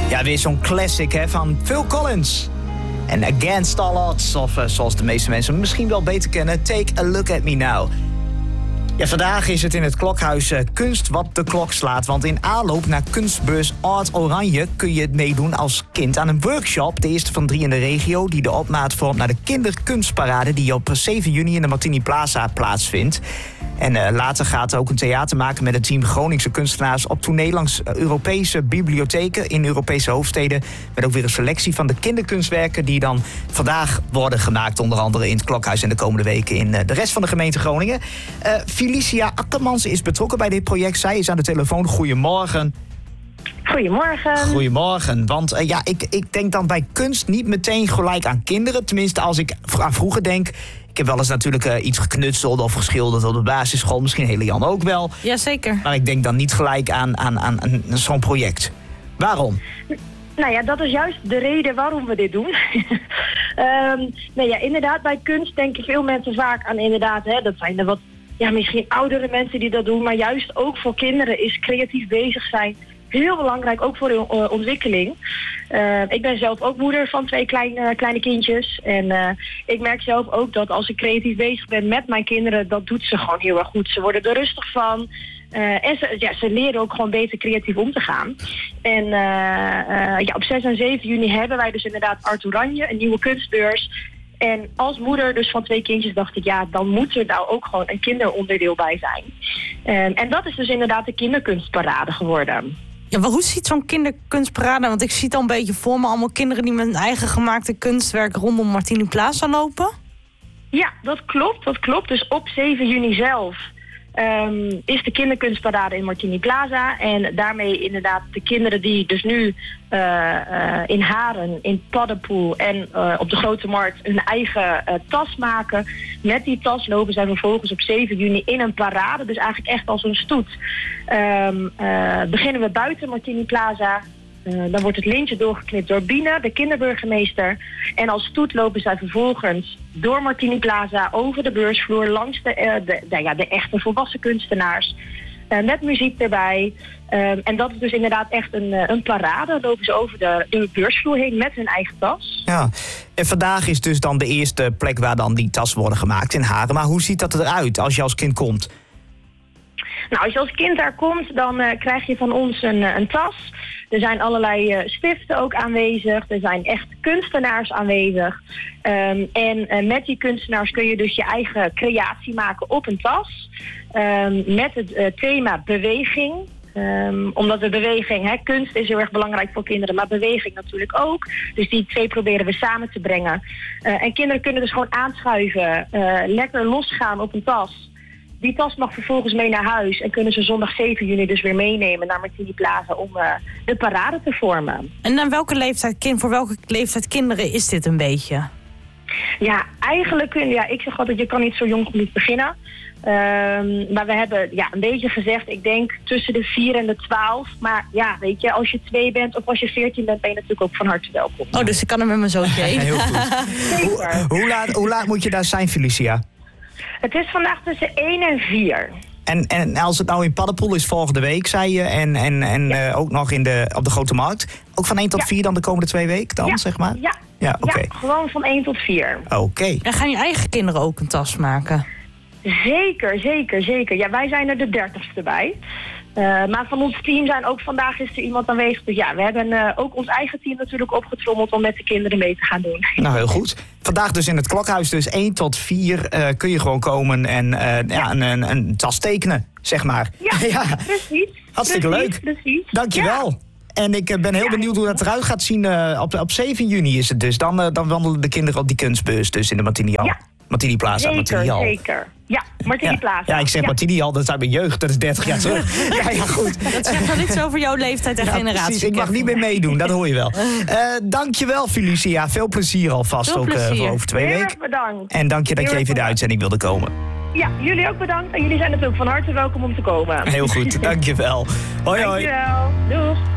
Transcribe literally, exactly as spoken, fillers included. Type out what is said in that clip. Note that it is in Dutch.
Ja, weer zo'n classic hè, van Phil Collins. En Against All Odds, of uh, zoals de meeste mensen hem misschien wel beter kennen, Take a Look at Me Now. Ja, vandaag is het in het Klokhuis uh, kunst wat de klok slaat. Want in aanloop naar kunstbeurs Art Oranje kun je meedoen als kind aan een workshop. De eerste van drie in de regio die de opmaat vormt naar de kinderkunstparade die op zeven juni in de Martini Plaza plaatsvindt. En uh, later gaat ook een theater maken met het team Groningse kunstenaars op tournee langs Europese bibliotheken in Europese hoofdsteden. Met ook weer een selectie van de kinderkunstwerken die dan vandaag worden gemaakt. Onder andere in het Klokhuis en de komende weken in uh, de rest van de gemeente Groningen. Uh, Felicia Akkermans is betrokken bij dit project. Zij is aan de telefoon. Goedemorgen. Goedemorgen. Goedemorgen. Want uh, ja, ik, ik denk dan bij kunst niet meteen gelijk aan kinderen. Tenminste, als ik aan vroeger denk. Ik heb wel eens natuurlijk uh, iets geknutseld of geschilderd op de basisschool. Misschien hele Jan ook wel. Jazeker. Maar ik denk dan niet gelijk aan, aan, aan, aan zo'n project. Waarom? Nou ja, dat is juist de reden waarom we dit doen. um, nou ja, inderdaad, bij kunst denken veel mensen vaak aan inderdaad, hè, dat zijn er wat, ja, misschien oudere mensen die dat doen, maar juist ook voor kinderen is creatief bezig zijn heel belangrijk, ook voor hun uh, ontwikkeling. Uh, ik ben zelf ook moeder van twee kleine, kleine kindjes. En uh, ik merk zelf ook dat als ik creatief bezig ben met mijn kinderen, dat doet ze gewoon heel erg goed. Ze worden er rustig van. Uh, en ze, ja, ze leren ook gewoon beter creatief om te gaan. En uh, uh, ja, op zes en zeven juni hebben wij dus inderdaad Art Oranje, een nieuwe kunstbeurs. En als moeder dus van twee kindjes dacht ik, ja, dan moet er nou ook gewoon een kinderonderdeel bij zijn. Um, en dat is dus inderdaad de kinderkunstparade geworden. Ja, maar hoe ziet zo'n kinderkunstparade? Want ik zie het al een beetje voor me, allemaal kinderen die met hun eigen gemaakte kunstwerk rondom Martini Plaza lopen. Ja, dat klopt, dat klopt. Dus op zeven juni zelf um, is de kinderkunstparade in Martini Plaza. En daarmee inderdaad de kinderen die dus nu uh, uh, in Haren, in Paddenpoel en uh, op de Grote Markt hun eigen uh, tas maken. Met die tas lopen zij vervolgens op zeven juni in een parade. Dus eigenlijk echt als een stoet. Um, uh, beginnen we buiten Martini Plaza. Uh, dan wordt het lintje doorgeknipt door Biene, de kinderburgemeester. En als stoet lopen zij vervolgens door Martini Plaza over de beursvloer langs de, uh, de, de, ja, de echte volwassen kunstenaars. Uh, met muziek erbij. Uh, en dat is dus inderdaad echt een, uh, een parade. Dan lopen ze over de, de beursvloer heen met hun eigen tas. Ja, en vandaag is dus dan de eerste plek waar dan die tas worden gemaakt in Haren. Maar hoe ziet dat eruit als je als kind komt? Nou, als je als kind daar komt, dan uh, krijg je van ons een, uh, een tas. Er zijn allerlei uh, stiften ook aanwezig. Er zijn echt kunstenaars aanwezig. Um, en uh, met die kunstenaars kun je dus je eigen creatie maken op een tas. Um, met het uh, thema beweging. Um, omdat de beweging, hè, kunst is heel erg belangrijk voor kinderen, maar beweging natuurlijk ook. Dus die twee proberen we samen te brengen. Uh, en kinderen kunnen dus gewoon aanschuiven, uh, lekker losgaan op een tas. Die tas mag vervolgens mee naar huis en kunnen ze zondag zeven juni dus weer meenemen naar Martini Plaza om uh, de parade te vormen. En aan welke leeftijd, kind, voor welke leeftijd kinderen is dit een beetje? Ja, eigenlijk kun je, ja, ik zeg altijd, je kan niet zo jong genoeg beginnen. Um, maar we hebben ja, een beetje gezegd, ik denk tussen de vier en de twaalf. Maar ja, weet je, als je twee bent of als je veertien bent, ben je natuurlijk ook van harte welkom. Oh, dus ik kan er met mijn zoontje heen. Heel goed. hoe, hoe, laat, hoe laat moet je daar zijn, Felicia? Het is vandaag tussen één en vier. En, en als het nou in Paddenpoel is volgende week, zei je, en, en, en ja. uh, ook nog in de, op de Grote Markt. Ook van één tot vier dan de komende twee weken dan, ja. zeg maar? Ja, ja, okay. ja, gewoon van één tot vier. Oké. Okay. En gaan je eigen kinderen ook een tas maken? Zeker, zeker, zeker. Ja, wij zijn er de dertigste bij. Uh, maar van ons team zijn ook vandaag is er iemand aanwezig. Dus ja, we hebben uh, ook ons eigen team natuurlijk opgetrommeld om met de kinderen mee te gaan doen. Nou, heel goed. Vandaag dus in het Klokhuis, dus één tot vier uh, kun je gewoon komen en uh, ja. Ja, een, een, een tas tekenen, zeg maar. Ja, ja. precies. Hartstikke precies, leuk. Precies. Dankjewel. Ja. En ik uh, ben heel ja, benieuwd hoe dat eruit gaat zien. Uh, op, op zeven juni is het dus. Dan, uh, dan wandelen de kinderen op die kunstbeurs dus in de Martini Hal. Ja. Martini Plaza, zeker, Martini Hal. Zeker, ja, Martini ja. Plaza. Ja, ik zeg ja. Martini Hal, dat is uit mijn jeugd, dat is dertig jaar terug. ja, ja, goed. Dat zegt wel iets over jouw leeftijd en ja, generatie. Precies, ik mag niet meer meedoen, dat hoor je wel. Uh, dankjewel, Felicia. Veel plezier alvast, Veel ook plezier. Uh, voor over twee weken. Heel erg bedankt. En dank je dat Heel je even in de uitzending wilde komen. Ja, jullie ook bedankt. En jullie zijn natuurlijk van harte welkom om te komen. Heel goed, dankjewel. Hoi, hoi. Dankjewel. Doeg.